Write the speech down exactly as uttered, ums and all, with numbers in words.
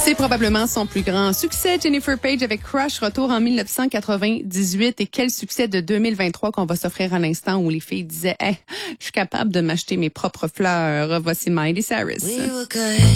C'est probablement son plus grand succès. Jennifer Page avec Crush, retour en dix-neuf cent quatre-vingt-dix-huit. Et quel succès de deux mille vingt-trois qu'on va s'offrir à l'instant où les filles disaient hey, « Je suis capable de m'acheter mes propres fleurs. » Voici Miley Cyrus. We were good.